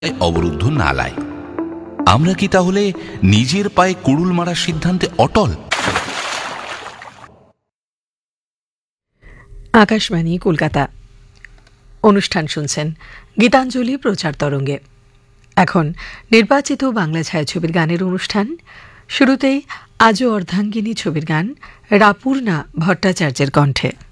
অবরুদ্ধ নালায়। আমরা কি তাহলে নিজের পায়ে কুড়ুল মারার সিদ্ধান্তে অটল? আকাশবাণী কলকাতা। অনুষ্ঠান শুনছেন গীতাঞ্জলি প্রচার তরঙ্গে। এখন নির্বাচিত বাংলা ছায়াছবির গানের অনুষ্ঠান। শুরুতেই আজও অর্ধাঙ্গিনী ছবির গান রাপুর্ণা ভট্টাচার্যের কণ্ঠে।